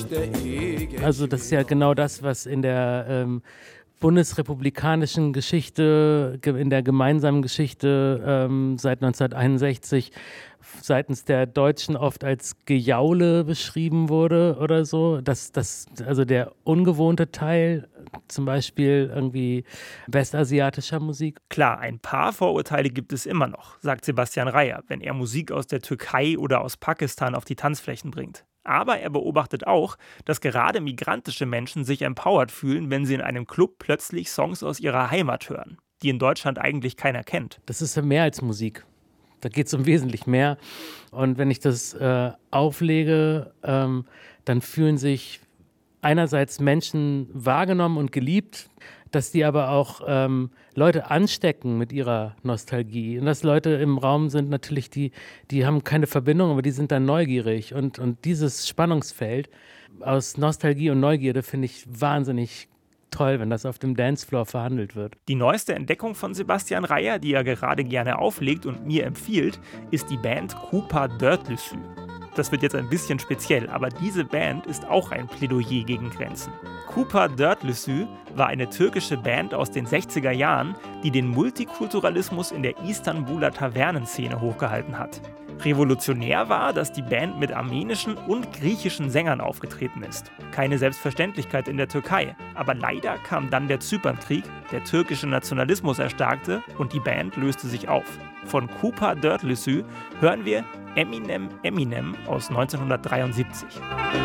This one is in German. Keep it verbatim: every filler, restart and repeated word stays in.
Also das ist ja genau das, was in der ähm, bundesrepublikanischen Geschichte, ge- in der gemeinsamen Geschichte ähm, seit neunzehnhunderteinundsechzig seitens der Deutschen oft als Gejaule beschrieben wurde oder so. Das, das, also der ungewohnte Teil, zum Beispiel irgendwie westasiatischer Musik. Klar, ein paar Vorurteile gibt es immer noch, sagt Sebastian Reyer, wenn er Musik aus der Türkei oder aus Pakistan auf die Tanzflächen bringt. Aber er beobachtet auch, dass gerade migrantische Menschen sich empowered fühlen, wenn sie in einem Club plötzlich Songs aus ihrer Heimat hören, die in Deutschland eigentlich keiner kennt. Das ist ja mehr als Musik. Da geht es um wesentlich mehr. Und wenn ich das äh, auflege, ähm, dann fühlen sich einerseits Menschen wahrgenommen und geliebt, dass die aber auch ähm, Leute anstecken mit ihrer Nostalgie. Und dass Leute im Raum sind natürlich, die, die haben keine Verbindung, aber die sind dann neugierig. Und, und dieses Spannungsfeld aus Nostalgie und Neugierde finde ich wahnsinnig toll, wenn das auf dem Dancefloor verhandelt wird. Die neueste Entdeckung von Sebastian Reyer, die er gerade gerne auflegt und mir empfiehlt, ist die Band Kupa Dörtlüsü. Das wird jetzt ein bisschen speziell, aber diese Band ist auch ein Plädoyer gegen Grenzen. Kupa Dörtlüsü war eine türkische Band aus den sechziger Jahren, die den Multikulturalismus in der Istanbuler Tavernenszene hochgehalten hat. Revolutionär war, dass die Band mit armenischen und griechischen Sängern aufgetreten ist. Keine Selbstverständlichkeit in der Türkei, aber leider kam dann der Zypernkrieg, der türkische Nationalismus erstarkte und die Band löste sich auf. Von Kupa Dörtlüsü hören wir Eminem Eminem aus neunzehnhundertdreiundsiebzig.